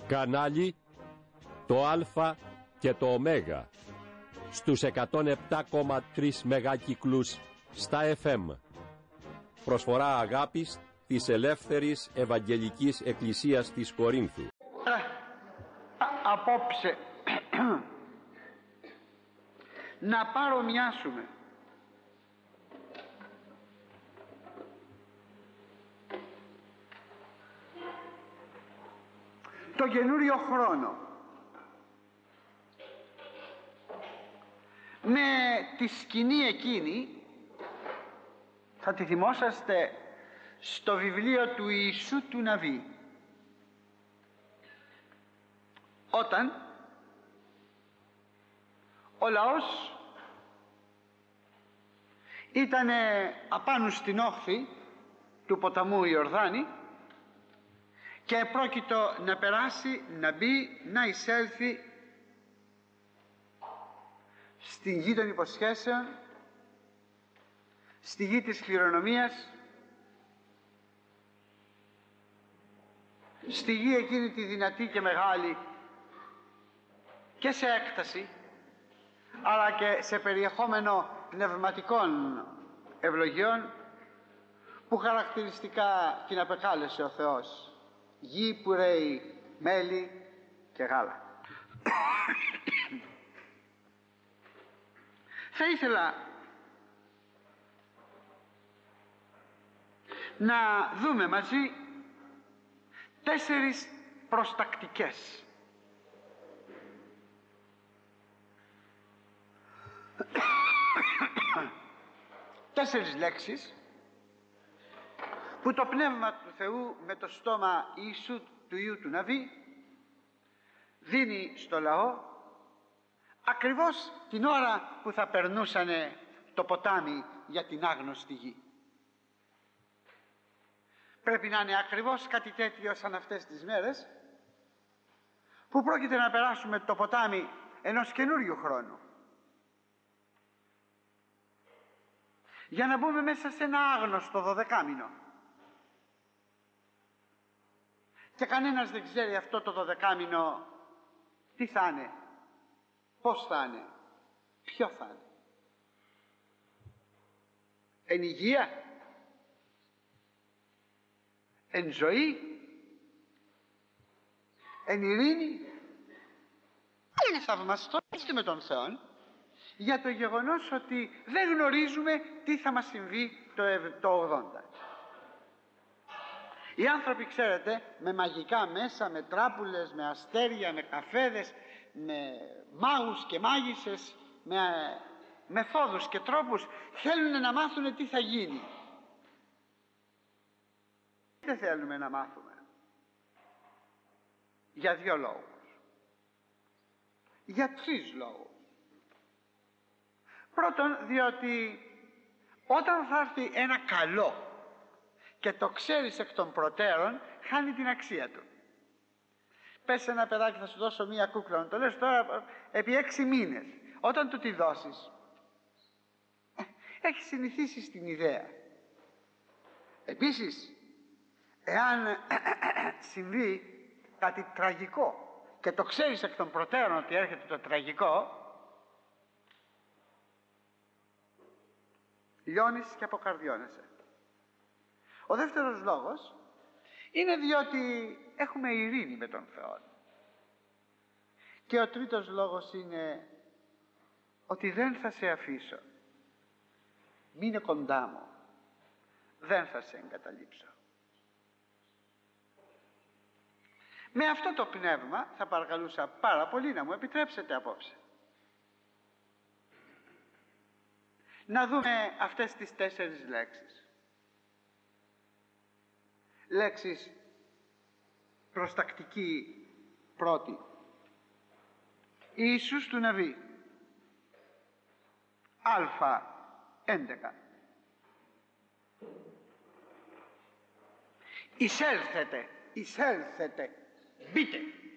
Κανάλι το Α και το Ω στους 107,3 μεγάκυκλους στα FM. Προσφορά αγάπης της Ελεύθερης Ευαγγελικής Εκκλησίας της Κορίνθου. Απόψε να παρομοιάσουμε το καινούριο χρόνο με τη σκηνή εκείνη, θα τη θυμόσαστε στο βιβλίο του Ιησού του Ναβί, όταν ο λαός ήταν απάνω στην όχθη του ποταμού Ιορδάνη και επρόκειτο να περάσει, να μπει, να εισέλθει στην γη των υποσχέσεων, στη γη της κληρονομίας, στη γη εκείνη τη δυνατή και μεγάλη και σε έκταση αλλά και σε περιεχόμενο πνευματικών ευλογιών που χαρακτηριστικά την απεκάλεσε ο Θεός, γη που ρέει μέλι και γάλα. Θα ήθελα να δούμε μαζί 4 προστακτικές. Τέσσερις λέξεις που το Πνεύμα του Θεού με το στόμα Ιησού του Ιού του Ναβί δίνει στο λαό ακριβώς την ώρα που θα περνούσανε το ποτάμι για την άγνωστη γη. Πρέπει να είναι ακριβώς κάτι τέτοιο σαν αυτές τις μέρες που πρόκειται να περάσουμε το ποτάμι ενός καινούριου χρόνου για να μπούμε μέσα σε ένα άγνωστο 12μηνο. Και κανένας δεν ξέρει αυτό το 12μηνο τι θα είναι, πώς θα είναι, ποιο θα είναι. Εν υγεία, εν ζωή, εν ειρήνη. Είναι θαυμαστό με τον Θεό για το γεγονός ότι δεν γνωρίζουμε τι θα μας συμβεί το 80. Οι άνθρωποι, ξέρετε, με μαγικά μέσα, με τράπουλες, με αστέρια, με καφέδες, με μάγους και μάγισσες, με μεθόδους και τρόπους θέλουν να μάθουν τι θα γίνει. Δεν θέλουμε να μάθουμε για 2 λόγους, για 3 λόγους. Πρώτον, διότι όταν θα έρθει ένα καλό και το ξέρεις εκ των προτέρων, χάνει την αξία του. Πες σε ένα παιδάκι, θα σου δώσω μία κούκλα, να το λες τώρα επί 6 μήνες. Όταν του τη δώσεις, έχει συνηθίσει στην ιδέα. Επίσης, εάν συμβεί κάτι τραγικό και το ξέρεις εκ των προτέρων ότι έρχεται το τραγικό, λιώνεις και αποκαρδιώνεσαι. Ο δεύτερος λόγος είναι διότι έχουμε ειρήνη με τον Θεό. Και ο τρίτος λόγος είναι ότι δεν θα σε αφήσω. Μείνε κοντά μου. Δεν θα σε εγκαταλείψω. Με αυτό το πνεύμα θα παρακαλούσα πάρα πολύ να μου επιτρέψετε απόψε να δούμε αυτές τις 4 λέξεις. Λέξεις προστακτική πρώτη. Ιησούς του Ναβί, Α11. Εισέλθετε, εισέλθετε, μπείτε.